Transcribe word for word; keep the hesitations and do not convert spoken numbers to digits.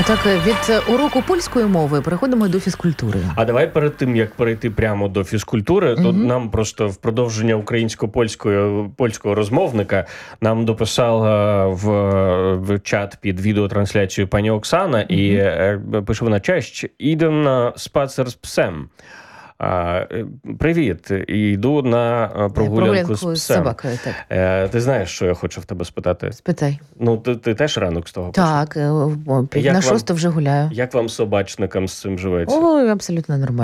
Так, від уроку польської мови переходимо до фізкультури. А давай перед тим, як перейти прямо до фізкультури, то Мгм. нам просто в продовження українсько-польського польського розмовника нам дописала в, в чат під відеотрансляцією пані Оксана, і е, пише вона: «Честь, іду на спацер з псем». А, е, привіт, йду на е, прогулянку з Прогулянку з псем. собакою, так. Е, ти знаєш, що я хочу в тебе спитати? Спитай. Ну, ти, ти теж ранок з того почав? Так, е, о, пів Як на вам- шосту вже гуляю. Як вам, собачникам, з цим живеться? Ой, абсолютно нормально.